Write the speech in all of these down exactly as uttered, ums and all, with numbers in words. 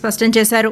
స్పష్టం చేశారు.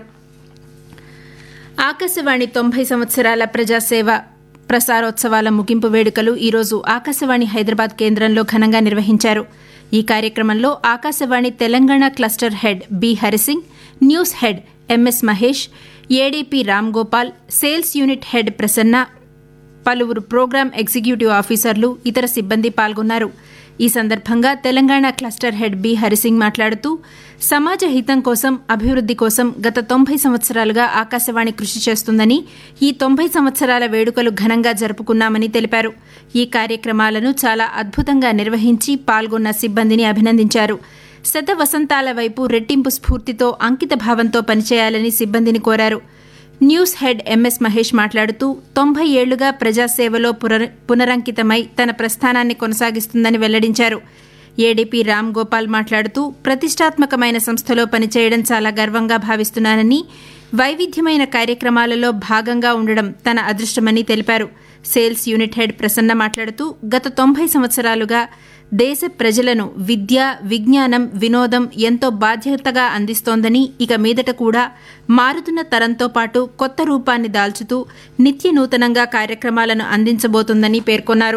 ఆకాశవాణి తొంభై సంవత్సరాల ప్రజాసేవ ప్రసారోత్సవాల ముగింపు వేడుకలు ఈరోజు ఆకాశవాణి హైదరాబాద్ కేంద్రంలో ఘనంగా నిర్వహించారు. ఈ కార్యక్రమంలో Akashvani Telangana cluster head B Hari Singh, news head MS Mahesh, ADP Ram Gopal, sales unit head Prasanna, పలువురు ప్రోగ్రాం ఎగ్జిక్యూటివ్ ఆఫీసర్లు, ఇతర సిబ్బంది పాల్గొన్నారు. ఈ సందర్భంగా Telangana cluster head B Hari Singh మాట్లాడుతూ సమాజ హితం కోసం, అభివృద్ది కోసం గత తొంభై సంవత్సరాలుగా ఆకాశవాణి కృషి చేస్తుందని, ఈ తొంభై సంవత్సరాల వేడుకలు ఘనంగా జరుపుకున్నామని తెలిపారు. ఈ కార్యక్రమాలను చాలా అద్భుతంగా నిర్వహించి పాల్గొన్న సిబ్బందిని అభినందించారు. శత వసంతాల వైపు రెట్టింపు స్ఫూర్తితో, అంకిత భావంతో పనిచేయాలని సిబ్బందిని కోరారు. న్యూస్ హెడ్ ఎంఎస్ మహేష్ మాట్లాడుతూ తొంభై ఏళ్లుగా ప్రజాసేవలో పునరంకితమై తన ప్రస్థానాన్ని కొనసాగిస్తుందని వెల్లడించారు. ఏడీపీ రామ్ గోపాల్ మాట్లాడుతూ ప్రతిష్టాత్మకమైన సంస్థలో పనిచేయడం చాలా గర్వంగా భావిస్తున్నానని, వైవిధ్యమైన కార్యక్రమాలలో భాగంగా ఉండడం తన అదృష్టమని తెలిపారు. సేల్స్ యూనిట్ హెడ్ ప్రసన్న మాట్లాడుతూ గత తొంభై సంవత్సరాలుగా దేశ ప్రజలను విద్య, విజ్ఞానం, వినోదం ఎంతో బాధ్యతగా అందిస్తోందని, ఇక మీదట కూడా మారుతున్న తరంతో పాటు కొత్త రూపాన్ని దాల్చుతూ నిత్య నూతనంగా కార్యక్రమాలను అందించబోతోందని పేర్కొన్నారు.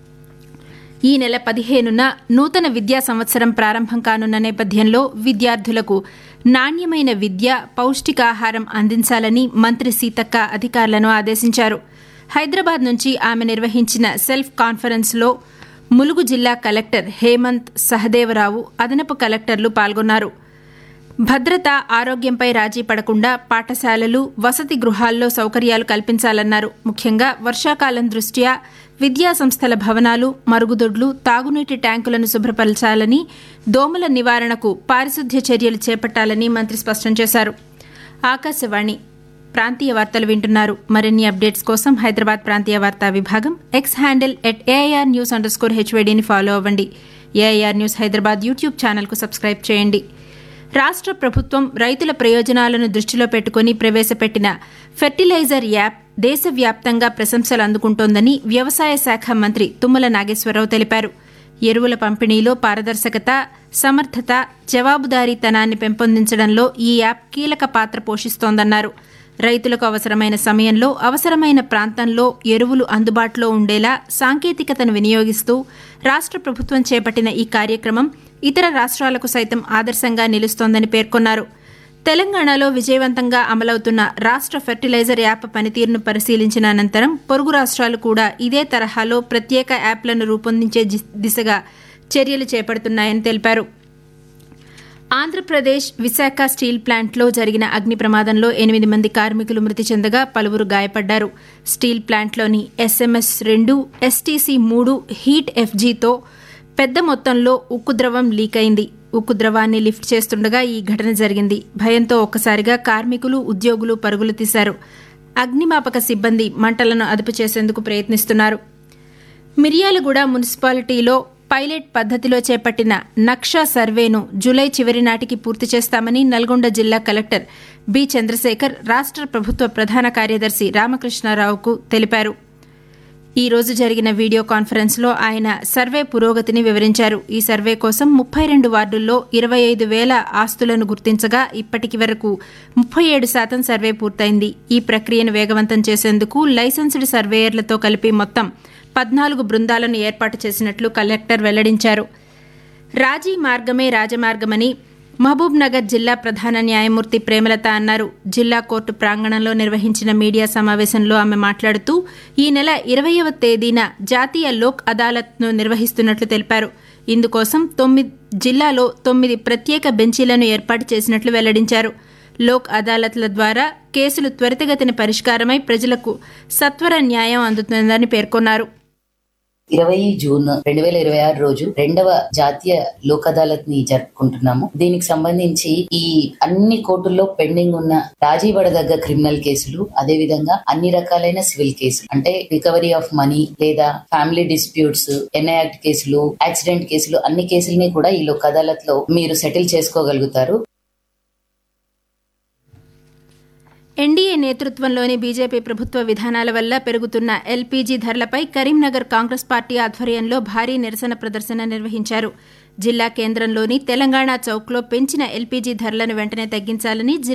ఈ నెల పదిహేనున నూతన విద్యా సంవత్సరం ప్రారంభం కానున్న నేపథ్యంలో విద్యార్థులకు నాణ్యమైన విద్య, పౌష్టికాహారం అందించాలని మంత్రి సీతక్క అధికారులను ఆదేశించారు. హైదరాబాద్ నుంచి ఆమె నిర్వహించిన సెల్ఫ్ కాన్ఫరెన్స్లో ములుగు జిల్లా కలెక్టర్ హేమంత్ సహదేవరావు, అదనపు కలెక్టర్లు పాల్గొన్నారు. భద్రత, ఆరోగ్యంపై రాజీ పడకుండా పాఠశాలలు, వసతి గృహాల్లో సౌకర్యాలు కల్పించాలన్నారు. ముఖ్యంగా వర్షాకాలం దృష్ట్యా విద్యా సంస్థల భవనాలు, మరుగుదొడ్లు, తాగునీటి ట్యాంకులను శుభ్రపరచాలని, దోమల నివారణకు పారిశుద్ధ్య చర్యలు చేపట్టాలని మంత్రి స్పష్టం చేశారు. ఆకాశవాణి ప్రాంతీయ వార్తలు వింటున్నారు. మరిన్ని అప్డేట్స్ కోసం హైదరాబాద్ ప్రాంతీయ వార్తా విభాగం X handle at AIR news under score హెచ్వైడీని follow అవ్వండి. ఏఐఆర్ న్యూస్ హైదరాబాద్ యూట్యూబ్ ఛానల్కు సబ్స్క్రైబ్ చేయండి. రాష్ట్ర ప్రభుత్వం రైతుల ప్రయోజనాలను దృష్టిలో పెట్టుకుని ప్రవేశపెట్టిన ఫెర్టిలైజర్ యాప్ దేశవ్యాప్తంగా ప్రశంసలు అందుకుంటోందని వ్యవసాయ శాఖ మంత్రి తుమ్మల నాగేశ్వరరావు తెలిపారు. ఎరువుల పంపిణీలో పారదర్శకత, సమర్థత, జవాబుదారీతనాన్ని పెంపొందించడంలో ఈ యాప్ కీలక పాత్ర పోషిస్తోందన్నారు. రైతులకు అవసరమైన సమయంలో, అవసరమైన ప్రాంతంలో ఎరువులు అందుబాటులో ఉండేలా సాంకేతికతను వినియోగిస్తూ రాష్ట్ర ప్రభుత్వం చేపట్టిన ఈ కార్యక్రమం ఇతర రాష్ట్రాలకు సైతం ఆదర్శంగా నిలుస్తోందని పేర్కొన్నారు. తెలంగాణలో విజయవంతంగా అమలవుతున్న రాష్ట్ర ఫెర్టిలైజర్ యాప్ పనితీరును పరిశీలించిన అనంతరం పొరుగు రాష్ట్రాలు కూడా ఇదే తరహాలో ప్రత్యేక యాప్లను రూపొందించే దిశగా చర్యలు చేపడుతున్నాయని తెలిపారు. ఆంధ్రప్రదేశ్ విశాఖ స్టీల్ ప్లాంట్లో జరిగిన అగ్ని ప్రమాదంలో ఎనిమిది మంది కార్మికులు మృతి చెందగా పలువురు గాయపడ్డారు. స్టీల్ ప్లాంట్లోని ఎస్ఎంఎస్ రెండు, ఎస్టీసీ మూడు హీట్ ఎఫ్జీతో పెద్ద మొత్తంలో ఉక్కు ద్రవం లీక్ అయింది. ఉక్కు ద్రవాన్ని లిఫ్ట్ చేస్తుండగా ఈ ఘటన జరిగింది. భయంతో ఒక్కసారిగా కార్మికులు, ఉద్యోగులు పరుగులు తీశారు. అగ్నిమాపక సిబ్బంది మంటలను అదుపు చేసేందుకు ప్రయత్నిస్తున్నారు. మిర్యాలగూడ మున్సిపాలిటీలో పైలట్ పద్దతిలో చేపట్టిన నక్షా సర్వేను జూలై చివరి నాటికి పూర్తి చేస్తామని నల్గొండ జిల్లా కలెక్టర్ బి చంద్రశేఖర్ రాష్ట్ర ప్రభుత్వ ప్రధాన కార్యదర్శి రామకృష్ణారావుకు తెలిపారు. ఈ రోజు జరిగిన వీడియో కాన్ఫరెన్స్లో ఆయన సర్వే పురోగతిని వివరించారు. ఈ సర్వే కోసం ముప్పై రెండు వార్డుల్లో ఇరవై ఐదు వేల ఆస్తులను గుర్తించగా ఇప్పటికి వరకు ముప్పై ఏడు శాతం సర్వే పూర్తయింది. ఈ ప్రక్రియను వేగవంతం చేసేందుకు లైసెన్స్డ్ సర్వేయర్లతో కలిపి మొత్తం పద్నాలుగు బృందాలను ఏర్పాటు చేసినట్లు కలెక్టర్ వెల్లడించారు. రాజీ మార్గమే రాజమార్గమని మహబూబ్ నగర్ జిల్లా ప్రధాన న్యాయమూర్తి ప్రేమలత అన్నారు. జిల్లా కోర్టు ప్రాంగణంలో నిర్వహించిన మీడియా సమావేశంలో ఆమె మాట్లాడుతూ ఈ నెల ఇరవైవ తేదీన జాతీయ లోక్ అదాలత్ను నిర్వహిస్తున్నట్లు తెలిపారు. ఇందుకోసం తొమ్మిది జిల్లాలో తొమ్మిది ప్రత్యేక బెంచీలను ఏర్పాటు చేసినట్లు వెల్లడించారు. లోక్ అదాలత్ల ద్వారా కేసులు త్వరితగతిన పరిష్కారమై ప్రజలకు సత్వర న్యాయం అందుతుందని పేర్కొన్నారు. ఇరవై జూన్ రెండు వేల ఇరవై ఆరు రోజు రెండవ జాతీయ లోక్ అదాలత్ ని జరుపుకుంటున్నాము. దీనికి సంబంధించి ఈ అన్ని కోర్టుల్లో పెండింగ్ ఉన్న రాజీ పడదగ్గ క్రిమినల్ కేసులు, అదే విధంగా అన్ని రకాలైన సివిల్ కేసులు అంటే రికవరీ ఆఫ్ మనీ లేదా ఫ్యామిలీ డిస్ప్యూట్స్, ఎన్ఐ యాక్ట్ కేసులు, యాక్సిడెంట్ కేసులు, అన్ని కేసుల్ని కూడా ఈ లోక్ అదాలత్ లో మీరు సెటిల్ చేసుకోగలుగుతారు. ఎన్డీఏ నేతృత్వంలోని బీజేపీ ప్రభుత్వ విధానాల వల్ల పెరుగుతున్న ఎల్పీజీ ధరలపై కరీంనగర్ కాంగ్రెస్ పార్టీ ఆధ్వర్యంలో భారీ నిరసన ప్రదర్శన నిర్వహించారు. జిల్లా కేంద్రంలోని తెలంగాణ చౌక్లో పెంచిన ఎల్పీజీ ధరలను వెంటనే తగ్గించాలని